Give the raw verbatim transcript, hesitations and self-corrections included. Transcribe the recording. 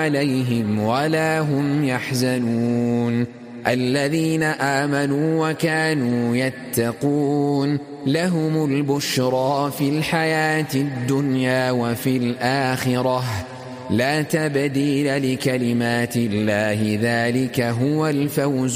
عليهم ولا هم يحزنون الذين آمنوا وكانوا يتقون لهم البشرى في الحياة الدنيا وفي الآخرة لا تبديل لكلمات الله ذلك هو الفوز